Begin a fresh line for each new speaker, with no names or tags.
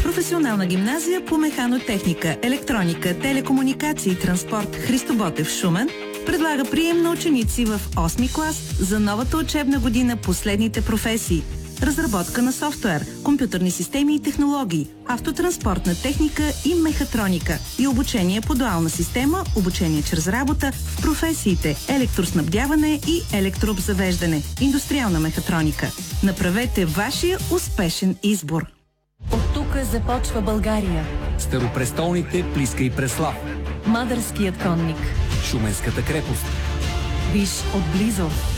Професионална гимназия по механотехника, електроника, телекомуникации и транспорт Христо Ботев Шумен предлага прием на ученици в 8 клас за новата учебна година по следните професии: разработка на софтуер, компютърни системи и технологии, автотранспортна техника и мехатроника и обучение по дуална система, обучение чрез работа в професиите електроснабдяване и електрообзавеждане, индустриална мехатроника. Направете вашия успешен избор.
От тук започва България.
Старопрестолните Плиска и Преслав.
Мадърският конник.
Шуменската крепост.
Виж отблизо